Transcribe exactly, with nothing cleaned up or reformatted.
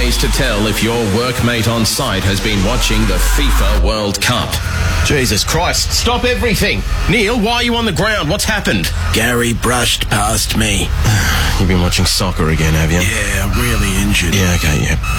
ways to tell if your workmate on site has been watching the FIFA World Cup. Jesus Christ, stop everything. Neil, why are you on the ground? What's happened? Gary brushed past me. You've been watching soccer again, have you? Yeah, really injured. Yeah, okay, yeah.